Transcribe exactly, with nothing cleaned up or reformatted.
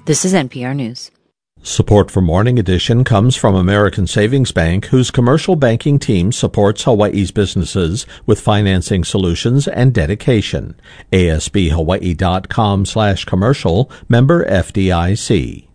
This is N P R News. Support for Morning Edition comes from American Savings Bank, whose commercial banking team supports Hawaii's businesses with financing solutions and dedication. A S B Hawaii dot com slash commercial, member F D I C.